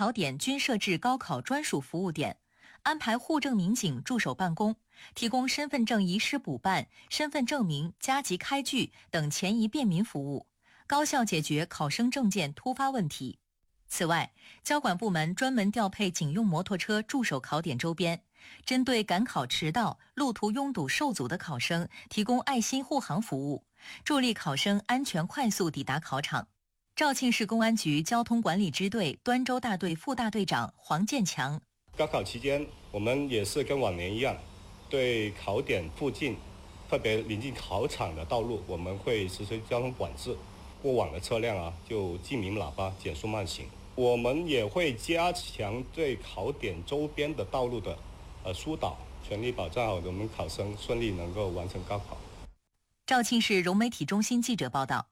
考点均设置高考专属服务点，安排户政民警驻守办公，提供身份证遗失补办、身份证明加急开具等前移便民服务，高效解决考生证件突发问题。此外，交管部门专门调配警用摩托车驻守考点周边，针对赶考迟到、路途拥堵受阻的考生提供爱心护航服务，助力考生安全快速抵达考场。肇庆市公安局交通管理支队端州大队副大队长黄建强： 高考期间，我们也是跟往年一样，对考点附近，特别临近考场的道路，我们会实施交通管制，过往的车辆就记鸣喇叭，减速慢行。我们也会加强对考点周边的道路的疏导，全力保障好我们考生顺利能够完成高考。 肇庆市融媒体中心记者报道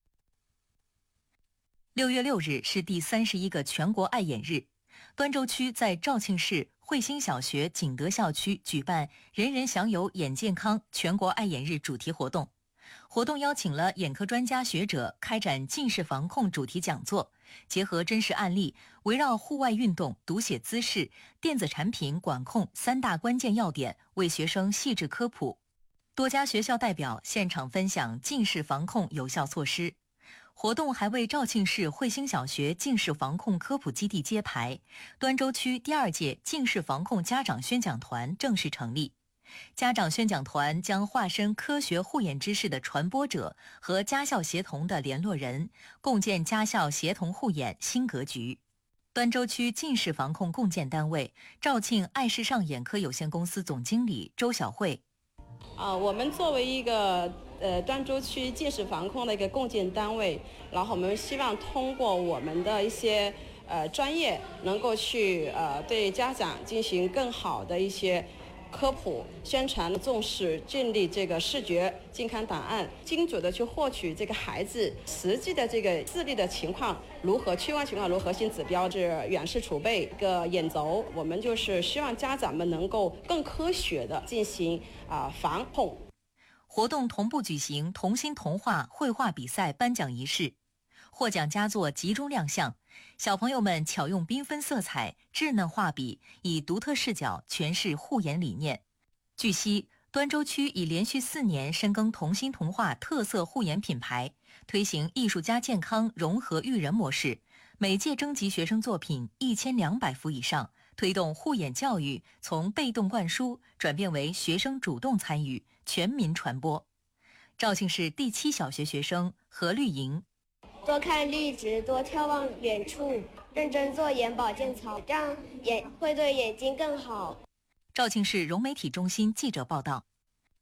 ，6月6日是第31个全国爱眼日，端州区在肇庆市汇兴小学景德校区举办人人享有眼健康全国爱眼日主题活动。活动邀请了眼科专家学者开展近视防控主题讲座，结合真实案例，围绕户外运动、读写姿势、电子产品管控3大关键要点，为学生细致科普。多家学校代表现场分享近视防控有效措施。活动还为肇庆市汇兴小学近视防控科普基地揭牌，端州区第2届近视防控家长宣讲团正式成立。家长宣讲团将化身科学护眼知识的传播者和家校协同的联络人，共建家校协同护眼新格局。端州区近视防控共建单位肇庆爱视上眼科有限公司总经理周晓慧： 我们作为一个端州区近视防控的一个共建单位，然后我们希望通过我们的一些专业，能够去对家长进行更好的一些科普宣传，重视建立这个视觉健康档案，精准的去获取这个孩子实际的这个视力的情况如何，屈光情况如何，新指标是远视储备一个眼轴。我们就是希望家长们能够更科学的进行防控。 活动同步举行童心童话绘画比赛颁奖仪式，获奖佳作集中亮相，小朋友们巧用缤纷色彩、稚嫩画笔，以独特视角诠释护眼理念。据悉，端州区已连续4年深耕童心童话特色护眼品牌，推行艺术加健康融合育人模式，每届征集学生作品1200幅以上，推动护眼教育从被动灌输转变为学生主动参与，全民传播。肇庆市第7小学学生何绿莹： 多看绿植，多眺望远处，认真做眼保健操，这样会对眼睛更好。 肇庆市融媒体中心记者报道。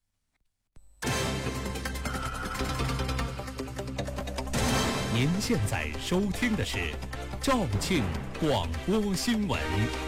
您现在收听的是肇庆广播新闻。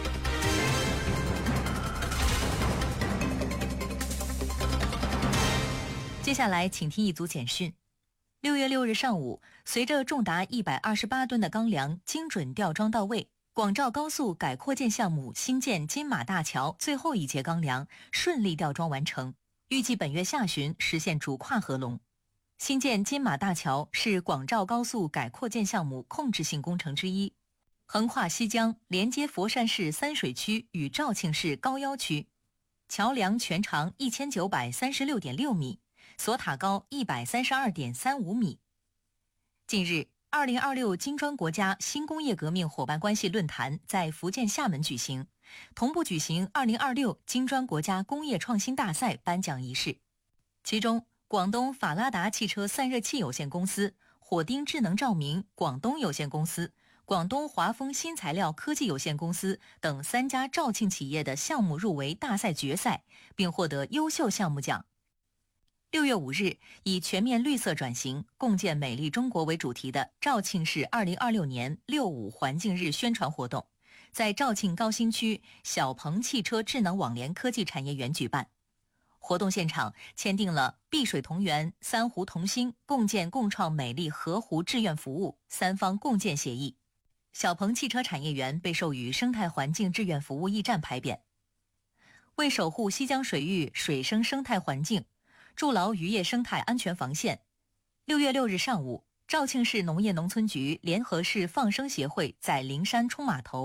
接下来请听一组简讯。6月6日上午，随着重达128吨的钢梁精准吊装到位，广肇高速改扩建项目新建金马大桥最后一节钢梁顺利吊装完成，预计本月下旬实现主跨合龙。新建金马大桥是广肇高速改扩建项目控制性工程之一，横跨西江，连接佛山市三水区与肇庆市高腰区。桥梁全长1936.6米，索塔高132.35米。近日，2026金砖国家新工业革命伙伴关系论坛在福建厦门举行，同步举行2026金砖国家工业创新大赛颁奖仪式。其中，广东法拉达汽车散热器有限公司、火丁智能照明广东有限公司、广东华丰新材料科技有限公司等3家肇庆企业的项目入围大赛决赛，并获得优秀项目奖。6月5日，以全面绿色转型、共建美丽中国为主题的肇庆市2026年6·5环境日宣传活动，在肇庆高新区小鹏汽车智能网联科技产业园举办。活动现场签订了碧水同源、三湖同心共建共创美丽河湖志愿服务3方共建协议。小鹏汽车产业园被授予生态环境志愿服务驿站牌匾。为守护西江水域水生生态环境，筑牢渔业生态安全防线，6月6日上午，肇庆市农业农村局联合市放生协会在灵山冲码头